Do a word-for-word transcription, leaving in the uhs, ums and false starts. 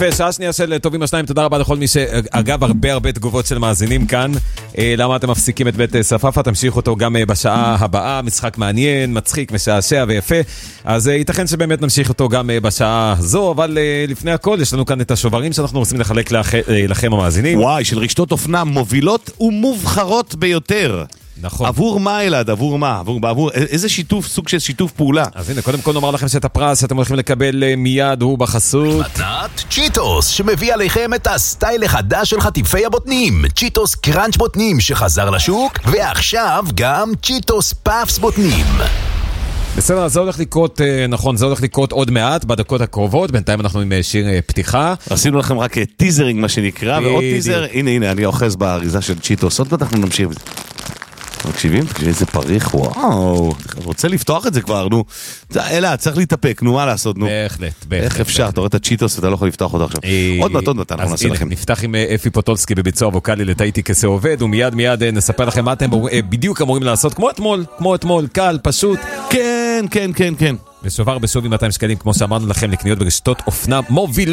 יפה, שעה שנייה של טובים השניים, תודה רבה לכל מי שאגב הרבה הרבה תגובות של מאזינים כאן. למה אתם מפסיקים את בית ספאפה? תמשיך אותו גם בשעה הבאה, משחק מעניין, מצחיק, משעשע ויפה, אז ייתכן שבאמת נמשיך אותו גם בשעה זו, אבל לפני הכל יש לנו כאן את השוברים שאנחנו רוצים לחלק לכם המאזינים. וואי, של רשתות אופנה מובילות ומובחרות ביותר. נכון. עבור מה אלעד? עבור מה? עבור, עבור, איזה שיתוף, סוג של שיתוף פעולה? אז הנה, קודם כל נאמר לכם שאת הפרס שאתם הולכים לקבל מיד הוא בחסות מתנת צ'יטוס, שמביא עליכם את הסטייל החדש של חטיפי הבוטנים. צ'יטוס קראנץ' בוטנים שחזר לשוק, ועכשיו גם צ'יטוס פאפס בוטנים. בסדר, זה הולך לקרות, נכון, זה הולך לקרות עוד מעט, בדקות הקרובות, בינתיים אנחנו עם שיר פתיחה. עשינו לכם רק טיזרינג מה שנקרא, ועוד טיזר, הנה הנה, אני אוחז באריזה של צ'יטוס, עוד מעט אנחנו נמשיך בזה. מקשיבים? תקשיבי איזה פריך, וואו, רוצה לפתוח את זה כבר, נו. אלא, צריך להתאפק, נו, מה לעשות, נו. בהחלט, בהחלט. איך אפשר? אתה רואה את הצ'יטוס ואתה לא יכול לפתוח אותו עכשיו. עוד מעט, עוד מעט, אנחנו נעשה לכם. נפתח עם אפי פוטולסקי בביצוע ווקלי לטייטי כסה עובד, ומיד מיד נספר לכם מה אתם בדיוק אמורים לעשות, כמו אתמול, כמו אתמול, קל, פשוט. כן, כן, כן, כן. ושובר בשווי מאתיים שקלים, כמו שאמרנו לכם, לקניות ברשתות אופנה מובילות.